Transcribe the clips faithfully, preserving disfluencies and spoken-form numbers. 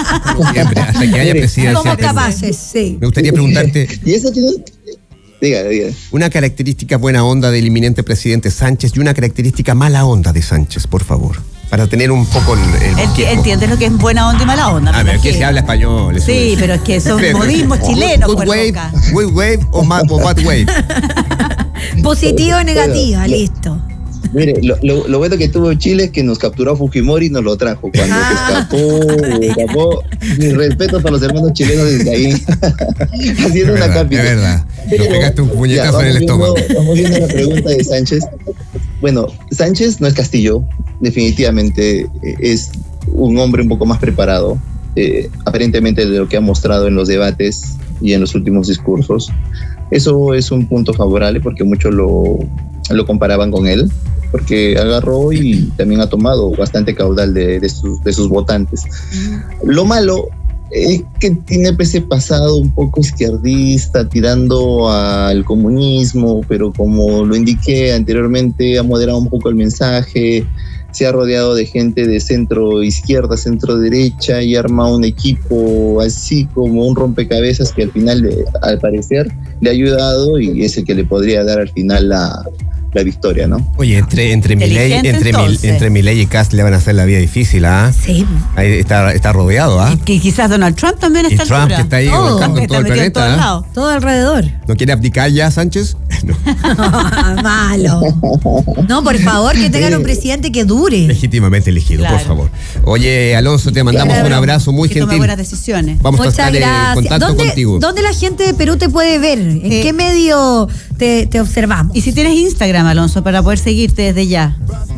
Siempre, hasta que haya presidencia. Somos capaces, sí. Me gustaría preguntarte. Y eso tiene. Diga, diga. Una característica buena onda del inminente presidente Sánchez y una característica mala onda de Sánchez, por favor. Para tener un poco el. el Enti- ¿Entiendes lo que es buena onda y mala onda? A ver, ¿Por que qué? se habla español. Eso Sí, es. pero es que son Pero- modismos chilenos. Good por wave, boca. good wave o bad, o bad wave. Positivo o negativa, Bueno, listo. Mire, lo, lo, lo bueno que tuvo Chile es que nos capturó a Fujimori y nos lo trajo. Cuando Ah. se escapó, escapó. Mi respeto para los hermanos chilenos desde ahí. Haciendo Es una verdad, cápita. es verdad. Nos Pero, pegaste un ya, puñetazo vamos en el viendo- estómago. Vamos viendo la pregunta de Sánchez. Bueno, Sánchez no es Castillo. Definitivamente eh, es un hombre un poco más preparado. Eh, aparentemente de lo que ha mostrado en los debates y en los últimos discursos. Eso es un punto favorable porque muchos lo, lo comparaban con él, porque agarró y también ha tomado bastante caudal de, de, sus, de sus votantes. Lo malo es que tiene ese pasado un poco izquierdista, tirando al comunismo, pero como lo indiqué anteriormente, ha moderado un poco el mensaje, se ha rodeado de gente de centro izquierda, centro derecha y arma un equipo así como un rompecabezas que al final, le, al parecer, le ha ayudado y es el que le podría dar al final la, la victoria, ¿no? Oye, entre, entre Milei Inteligente, entre, Mil- entonces. entre Milei y Kast le van a hacer la vida difícil, ¿ah? Sí. Ahí está, está rodeado, ¿ah? Y que quizás Donald Trump también Y está Trump que está ahí Todo, gobernando en está todo el metido en todos planeta, ¿ah? lados. Todo alrededor. ¿No quiere abdicar ya, Sánchez? No. Malo. No, por favor, que tengan un presidente que dure. Legítimamente elegido, Claro. por favor. Oye, Alonso, te mandamos Claro. un abrazo muy Que tome gentil. buenas decisiones. Vamos Muchas a estar gracias. en contacto ¿Dónde, contigo. ¿Dónde la gente de Perú te puede ver? ¿En Eh, qué medio te, te observamos? Y si tienes Instagram, Alonso, para poder seguirte desde ya.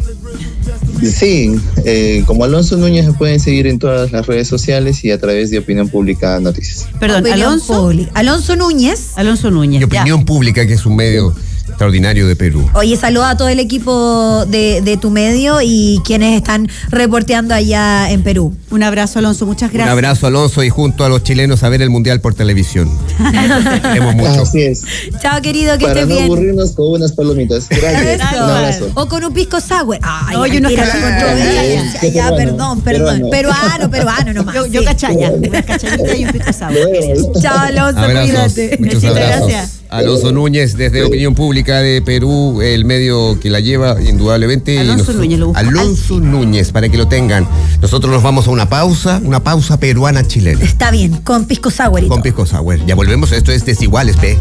Sí, eh, como Alonso Núñez me pueden seguir en todas las redes sociales y a través de Opinión Pública Noticias. Perdón, Opinión Alonso. pública. Alonso Núñez. Alonso Núñez. Y ya. Opinión Pública, que es un medio extraordinario de Perú. Oye, saluda a todo el equipo de, de tu medio y quienes están reporteando allá en Perú. Un abrazo, Alonso. Muchas gracias. Un abrazo, Alonso, y junto a los chilenos a ver el Mundial por televisión. Te queremos mucho. Así es. Chao, querido, que Para estés no bien. aburrirnos con unas palomitas. Gracias. Eso. Un abrazo. O con un pisco sour. Ay, No, ay, y unos mira, cachañas. controversia. Qué Ya, peruano, perdón, perdón. peruano. Peruano, peruano nomás. Yo, yo sí. cachaña. Una cachañita y un pico sour. Chao, Alonso, Abrazos, cuídate. muchos Besitos, abrazos. gracias. Alonso Núñez, desde Opinión Pública de Perú, el medio que la lleva, indudablemente. Alonso nos- Núñez, lo busco. Alonso Núñez, para que lo tengan. Nosotros nos vamos a una pausa, una pausa peruana-chilena. Está bien, con pisco sour y Con todo. Pisco Sour. Ya volvemos, esto es Desiguales, P.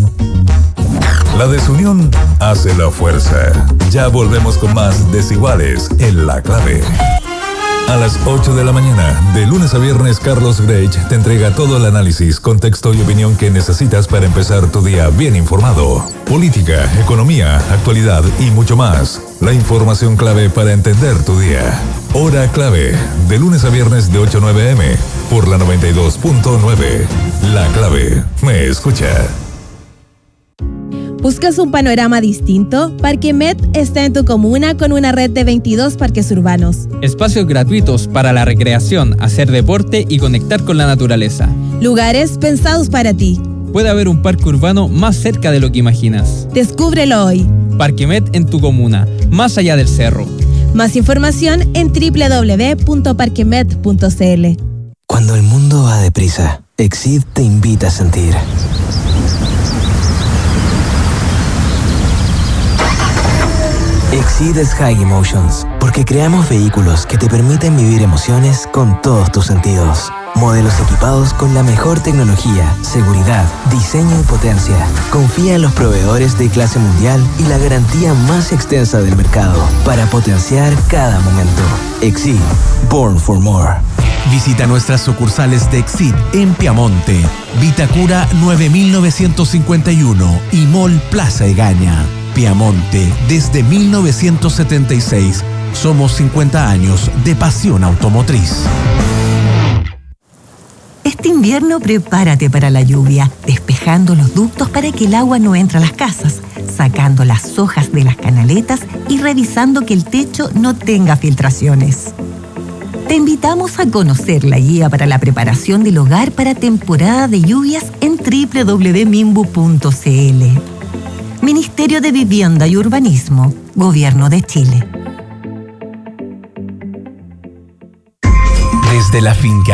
La desunión hace la fuerza. Ya volvemos con más Desiguales en La Clave. A las ocho de la mañana, de lunes a viernes, Carlos Grech te entrega todo el análisis, contexto y opinión que necesitas para empezar tu día bien informado. Política, economía, actualidad y mucho más. La información clave para entender tu día. Hora Clave, de lunes a viernes de ocho a nueve eme, por la noventa y dos punto nueve. La Clave, me escucha. ¿Buscas un panorama distinto? Parquemet está en tu comuna con una red de veintidós parques urbanos. Espacios gratuitos para la recreación, hacer deporte y conectar con la naturaleza. Lugares pensados para ti. Puede haber un parque urbano más cerca de lo que imaginas. Descúbrelo hoy. Parquemet en tu comuna, más allá del cerro. Más información en doble u doble u doble u punto parquemet punto c l. Cuando el mundo va deprisa, Exid te invita a sentir. Exid es High Emotions, porque creamos vehículos que te permiten vivir emociones con todos tus sentidos. Modelos equipados con la mejor tecnología, seguridad, diseño y potencia. Confía en los proveedores de clase mundial y la garantía más extensa del mercado para potenciar cada momento. Exid, born for more. Visita nuestras sucursales de Exid en Piamonte, Vitacura nueve mil novecientos cincuenta y uno y Mall Plaza Egaña. Piamonte, desde mil novecientos setenta y seis. Somos cincuenta años de pasión automotriz. Este invierno prepárate para la lluvia, despejando los ductos para que el agua no entre a las casas, sacando las hojas de las canaletas y revisando que el techo no tenga filtraciones. Te invitamos a conocer la guía para la preparación del hogar para temporada de lluvias en doble u doble u doble u punto minbu punto c l. Ministerio de Vivienda y Urbanismo, Gobierno de Chile. Desde la finca